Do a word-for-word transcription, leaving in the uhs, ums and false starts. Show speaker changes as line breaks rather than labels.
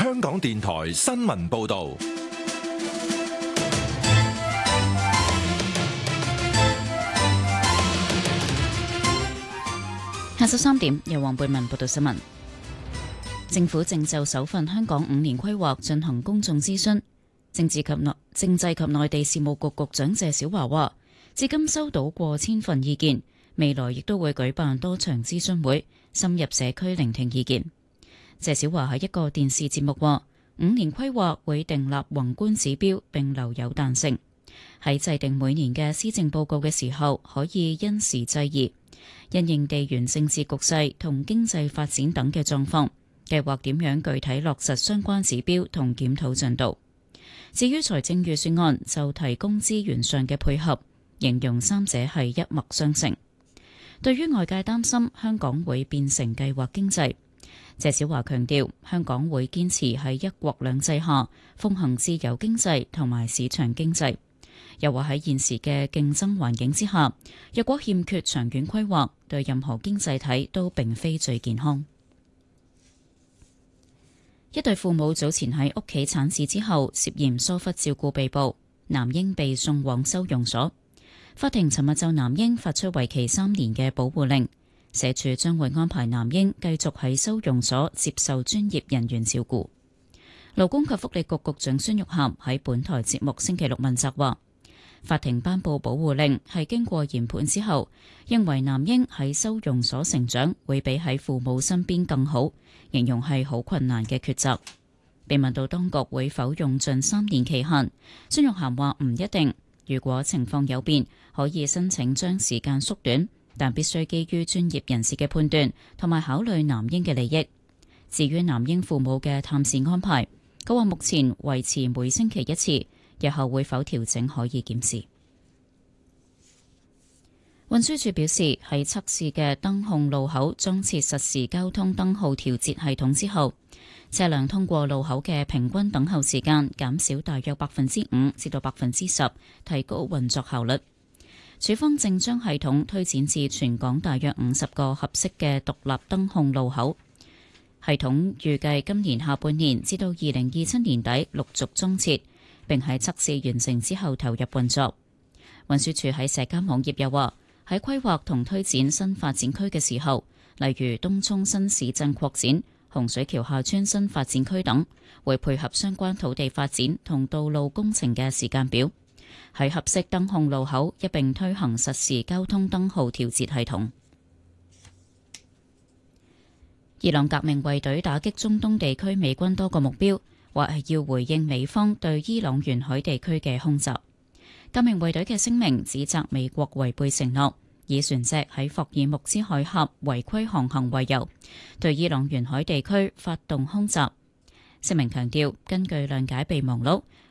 香港電台新聞報道。
下晝三點，由黃貝文報道新聞。政府正就首份香港五年規劃進行公眾諮詢。政治及內政制及內地事務局局長謝小華話，至今收到過千份意見，未來亦都會舉辦多場諮詢會，深入社區聆聽意見。謝小華喺一個電視節目話，五年規劃會訂立宏觀指標並留有彈性，喺制定每年嘅施政報告嘅時候可以因時制宜，因應地緣政治局勢同經濟發展等嘅狀況，計劃點樣具體落實相關指標同檢討進度。至於財政預算案就提供資源上嘅配合，形容三者係一脈相承。對於外界擔心香港會變成計劃經濟，謝小華強調香港會堅持喺一國兩制下奉行自由經濟同埋市場經濟。又話喺現時嘅競爭環境之下，若果欠缺長遠規劃，對任何經濟體都並非最健康。一對父母早前喺屋企產事之後涉嫌疏忽照顧被捕，男嬰被送往收容所。法庭尋日就男嬰發出為期三年嘅保護令，社署將會安排男嬰繼續喺收容所接受專業人員照顧。勞工及福利局局長孫玉菡喺本台節目星期六問責話，法庭頒布保護令係經過研判之後，認為男嬰喺收容所成長會比喺父母身邊更好，形容係好困難嘅抉擇。被問到當局會否用盡三年期限，孫玉菡話唔一定，如果情況有變，可以申請將時間縮短，但必須基於專業人士嘅判斷同埋考慮男嬰嘅利益。至於男嬰父母嘅探視安排，佢話目前維持每星期一次，日後會否調整可以檢視。運輸署表示，喺測試嘅燈控路口裝設實時交通燈號調節系統之後，車輛通過路口嘅平均等候時間減少大約百分之五至到百分之十，提高運作效率。署方正將系統推展至全港大約五十個合適嘅獨立燈控路口。系統預計今年下半年至到二零二七年底陸續裝設，並喺測試完成之後投入運作。運輸署喺社交網頁又話，喺規劃同推展新發展區嘅時候，例如東涌新市鎮擴展、洪水橋廈村新發展區等，會配合相關土地發展同道路工程嘅時間表，喺合適燈控路口一並推行實時交通燈號調節系統。伊朗革命衛隊打擊中東地區美軍多個目標，話係要回應美方對伊朗沿海地區嘅空襲。革命衛隊嘅聲明指責美國違背承諾，以船隻喺霍爾木茲海峽違規航行為由，對伊朗沿海地區發動空襲。聲明強調，根據諒解備忘錄，